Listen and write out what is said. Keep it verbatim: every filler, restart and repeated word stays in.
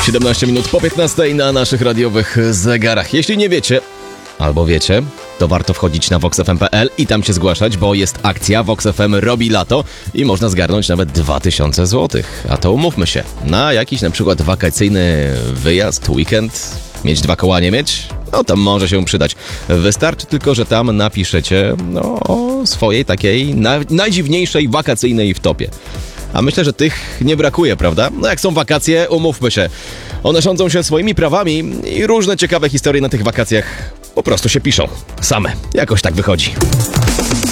siedemnaście minut po piętnastej na naszych radiowych zegarach. Jeśli nie wiecie, albo wiecie, to warto wchodzić na vox f m kropka p l i tam się zgłaszać, bo jest akcja Vox F M robi lato i można zgarnąć nawet dwa tysiące złotych. A to umówmy się, na jakiś na przykład wakacyjny wyjazd, weekend, mieć dwa koła nie mieć, no to może się przydać. Wystarczy tylko, że tam napiszecie no, o swojej takiej na, najdziwniejszej wakacyjnej wtopie. A myślę, że tych nie brakuje, prawda? No jak są wakacje, umówmy się. One rządzą się swoimi prawami i różne ciekawe historie na tych wakacjach po prostu się piszą. Same. Jakoś tak wychodzi.